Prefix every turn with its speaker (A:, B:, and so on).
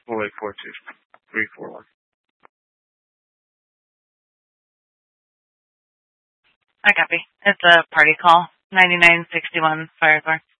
A: 4842-341.
B: I copy. It's a party call. 9961 Fire Car.